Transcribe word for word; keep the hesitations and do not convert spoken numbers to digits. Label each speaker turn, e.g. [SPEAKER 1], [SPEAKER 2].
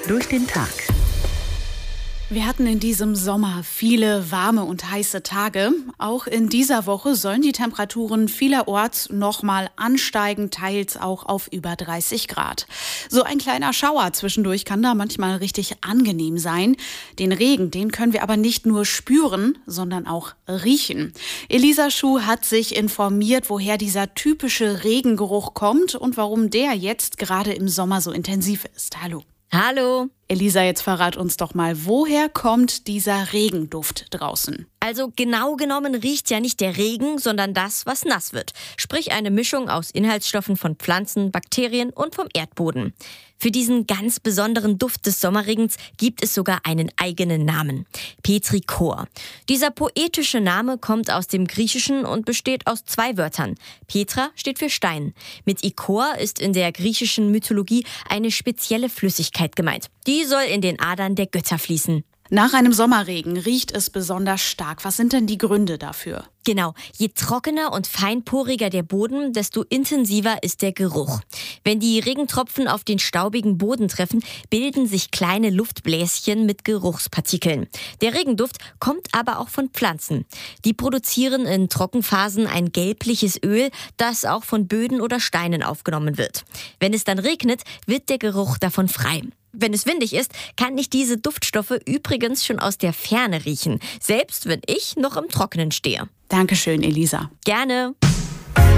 [SPEAKER 1] durch den Tag.
[SPEAKER 2] Wir hatten in diesem Sommer viele warme und heiße Tage. Auch in dieser Woche sollen die Temperaturen vielerorts nochmal ansteigen, teils auch auf über dreißig Grad. So ein kleiner Schauer zwischendurch kann da manchmal richtig angenehm sein. Den Regen, den können wir aber nicht nur spüren, sondern auch riechen. Elisa Schuh hat sich informiert, woher dieser typische Regengeruch kommt und warum der jetzt gerade im Sommer so intensiv ist. Hallo.
[SPEAKER 3] Hallo.
[SPEAKER 2] Elisa, jetzt verrat uns doch mal, woher kommt dieser Regenduft draußen?
[SPEAKER 3] Also genau genommen riecht ja nicht der Regen, sondern das, was nass wird. Sprich eine Mischung aus Inhaltsstoffen von Pflanzen, Bakterien und vom Erdboden. Für diesen ganz besonderen Duft des Sommerregens gibt es sogar einen eigenen Namen: Petrichor. Dieser poetische Name kommt aus dem Griechischen und besteht aus zwei Wörtern. Petra steht für Stein. Mit Ichor ist in der griechischen Mythologie eine spezielle Flüssigkeit gemeint. Die soll in den Adern der Götter fließen.
[SPEAKER 2] Nach einem Sommerregen riecht es besonders stark. Was sind denn die Gründe dafür?
[SPEAKER 3] Genau, je trockener und feinporiger der Boden, desto intensiver ist der Geruch. Wenn die Regentropfen auf den staubigen Boden treffen, bilden sich kleine Luftbläschen mit Geruchspartikeln. Der Regenduft kommt aber auch von Pflanzen. Die produzieren in Trockenphasen ein gelbliches Öl, das auch von Böden oder Steinen aufgenommen wird. Wenn es dann regnet, wird der Geruch davon frei. Wenn es windig ist, kann ich diese Duftstoffe übrigens schon aus der Ferne riechen, selbst wenn ich noch im Trockenen stehe.
[SPEAKER 2] Dankeschön, Elisa.
[SPEAKER 3] Gerne.